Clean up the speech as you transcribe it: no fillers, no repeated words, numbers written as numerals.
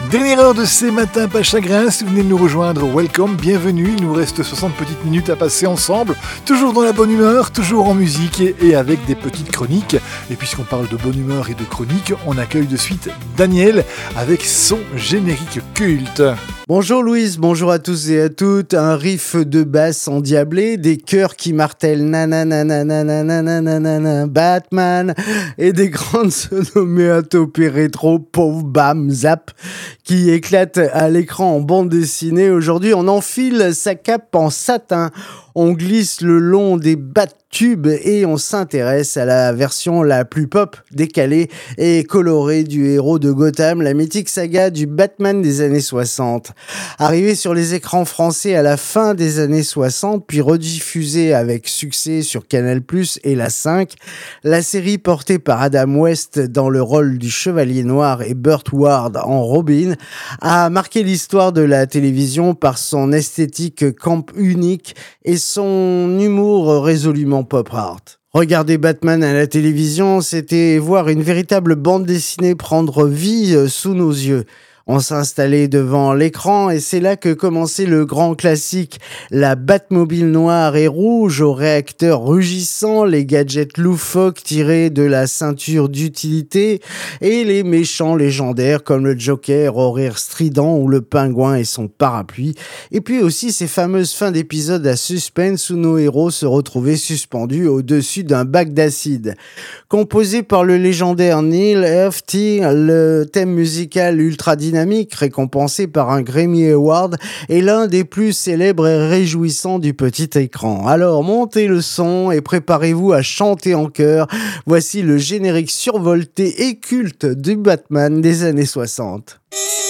Dernière heure de ces matins pas chagrins, si vous venez de nous rejoindre, welcome, bienvenue, il nous reste 60 petites minutes à passer ensemble, toujours dans la bonne humeur, toujours en musique et avec des petites chroniques. Et puisqu'on parle de bonne humeur et de chroniques, on accueille de suite Daniel avec son générique culte. Bonjour Louise, bonjour à tous et à toutes, un riff de basse endiablé, des chœurs qui martèlent nanananananananananana, Batman et des grandes onomatopées rétro, pauvre bam zap, qui éclatent à l'écran en bande dessinée. Aujourd'hui, on enfile sa cape en satin, on glisse le long des bat-tubes et on s'intéresse à la version la plus pop, décalée et colorée du héros de Gotham, la mythique saga du Batman des années 60. Arrivée sur les écrans français à la fin des années 60, puis rediffusée avec succès sur Canal+ et la 5, la série portée par Adam West dans le rôle du Chevalier Noir et Burt Ward en Robin a marqué l'histoire de la télévision par son esthétique camp unique et son humour résolument pop art. Regarder Batman à la télévision, c'était voir une véritable bande dessinée prendre vie sous nos yeux. On s'installait devant l'écran et c'est là que commençait le grand classique, la Batmobile noire et rouge aux réacteurs rugissants, les gadgets loufoques tirés de la ceinture d'utilité et les méchants légendaires comme le Joker au rire strident ou le Pingouin et son parapluie. Et puis aussi ces fameuses fins d'épisodes à suspense où nos héros se retrouvaient suspendus au-dessus d'un bac d'acide. Composé par le légendaire Neil Hefti, le thème musical ultra dynamique récompensé par un Grammy Award est l'un des plus célèbres et réjouissants du petit écran. Alors montez le son et préparez-vous à chanter en chœur. Voici le générique survolté et culte du Batman des années 60.